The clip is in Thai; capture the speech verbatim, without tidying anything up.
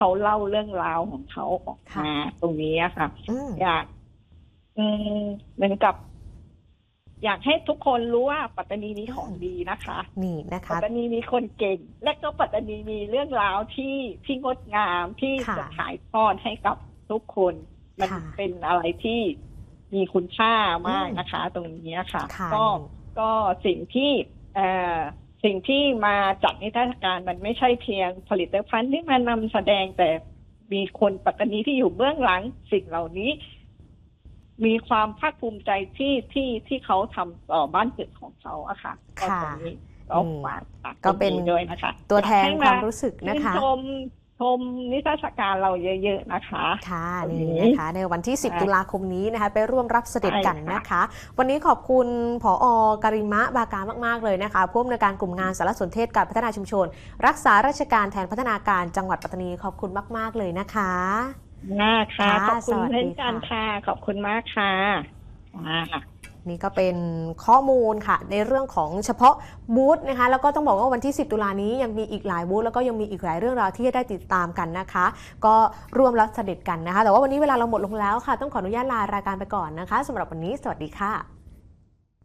เขาเล่าเรื่องราวของเขาออกมาตรงนี้ค่ะอยากอืมเหมือนกับ อยากให้ทุกคนรู้ว่าปัตตานีมีของดีนะคะนี่นะคะปัตตานีมีคนเก่งและก็ปัตตานีมีเรื่องราวที่ที่งดงามที่จะถ่ายทอดให้กับทุกคนมันเป็นอะไรที่มีคุณค่ามากนะคะ ตรงนี้ค่ะก็ก็สิ่งที่เอ่อสิ่งที่มาจัดนิทรรศการมันไม่ใช่เพียงผลิตภัณฑ์ที่มานำแสดงแต่มีคนปัตตานีที่อยู่เบื้องหลังสิ่งเหล่านี้มีความภาคภูมิใจที่ที่ที่เขาทำต่อบ้านเกิดของเขาอะค่ะก็ตรงนี้ก็ฝากก็เป็นด้วยนะคะตัวแทนความรู้สึกนะคะชมชมนิทรรศการเราเยอะๆนะคะค่ะนี่นะคะในวันที่สิบตุลาคมนี้นะคะไปร่วมรับเสด็จกันนะคะวันนี้ขอบคุณผอ.การิมะบากามากๆเลยนะคะผู้อำนวยการกลุ่มงานสารสนเทศการพัฒนาชุมชนรักษาราชการแทนพัฒนาการจังหวัดปัตตานีขอบคุณมากๆเลยนะคะมากค่ะขอบคุณเช่นกันค่ะขอบคุณมากค่ะนี่ก็เป็นข้อมูลค่ะในเรื่องของเฉพาะบูธนะคะแล้วก็ต้องบอกว่าวันที่สิบตุลานี้ยังมีอีกหลายบูธแล้วก็ยังมีอีกหลายเรื่องราวที่จะได้ติดตามกันนะคะก็ร่วมรับเสด็จกันนะคะแต่ว่าวันนี้เวลาเราหมดลงแล้วค่ะต้องขออนุญาตลารายการไปก่อนนะคะสำหรับวันนี้สวัสดีค่ะ